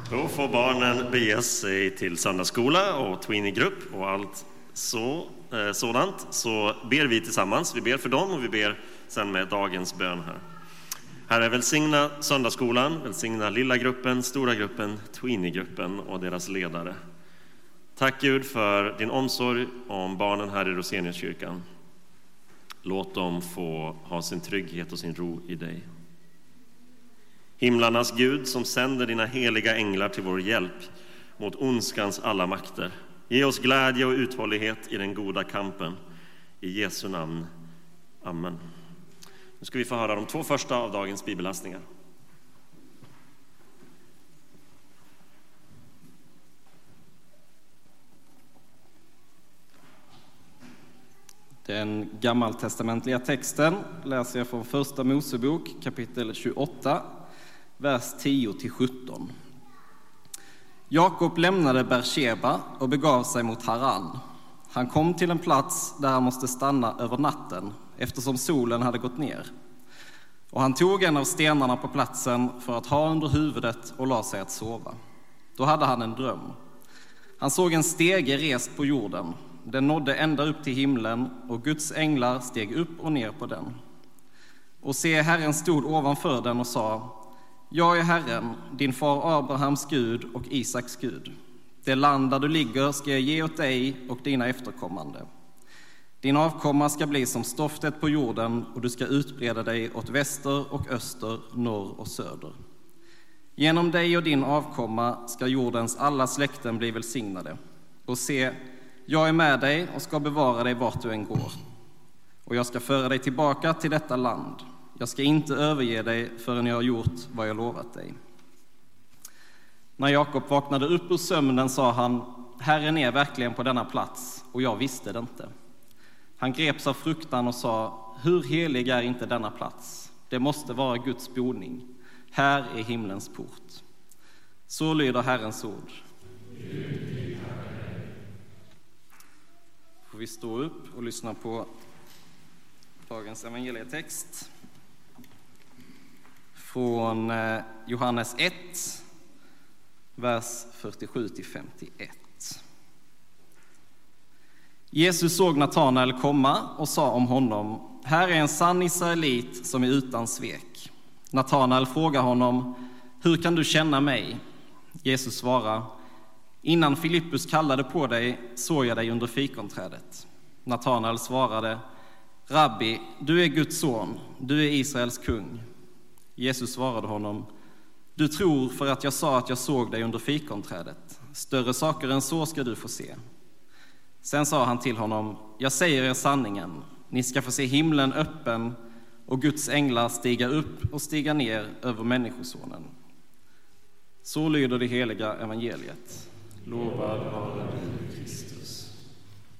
Då får barnen bege sig till söndagsskola och tweenie-grupp och allt sådant. Så ber vi tillsammans. Vi ber för dem och vi ber sen med dagens bön här. Herre, välsigna söndagsskolan, välsigna lilla gruppen, stora gruppen, tweenie-gruppen och deras ledare. Tack Gud för din omsorg om barnen här i Roseniuskyrkan. Låt dem få ha sin trygghet och sin ro i dig. Himlarnas Gud som sänder dina heliga änglar till vår hjälp mot ondskans alla makter. Ge oss glädje och uthållighet i den goda kampen. I Jesu namn. Amen. Nu ska vi få höra de 2 första av dagens bibelläsningar. Den gammaltestamentliga texten läser jag från första Mosebok kapitel 28, vers 10-17. Jakob lämnade Bersheba och begav sig mot Haran. Han kom till en plats där han måste stanna över natten eftersom solen hade gått ner. Och han tog en av stenarna på platsen för att ha under huvudet och la sig att sova. Då hade han en dröm. Han såg en stege rest på jorden. Den nådde ända upp till himlen och Guds änglar steg upp och ner på den. Och se, Herren stod ovanför den och sa: Jag är Herren, din far Abrahams Gud och Isaks Gud. Det land där du ligger ska jag ge åt dig och dina efterkommande. Din avkomma ska bli som stoftet på jorden och du ska utbreda dig åt väster och öster, norr och söder. Genom dig och din avkomma ska jordens alla släkten bli välsignade. Och se, jag är med dig och ska bevara dig vart du än går. Och jag ska föra dig tillbaka till detta land. Jag ska inte överge dig förrän jag har gjort vad jag lovat dig. När Jakob vaknade upp ur sömnen sa han: Herren är verkligen på denna plats, och jag visste det inte. Han greps av fruktan och sa: Hur helig är inte denna plats? Det måste vara Guds boning. Här är himlens port. Så lyder Herrens ord. Får vi stå upp och lyssna på dagens evangelietext från Johannes 1, vers 47-51. Jesus såg Natanael komma och sa om honom: Här är en sann israelit som är utan svek. Natanael frågar honom: Hur kan du känna mig? Jesus svarar: Innan Filippus kallade på dig såg jag dig under fikonträdet. Natanael svarade: Rabbi, du är Guds son, du är Israels kung. Jesus svarade honom: Du tror för att jag sa att jag såg dig under fikonträdet. Större saker än så ska du få se. Sen sa han till honom: Jag säger er sanningen, ni ska få se himlen öppen och Guds änglar stiga upp och stiga ner över människosonen. Så lyder det heliga evangeliet. Lovad vare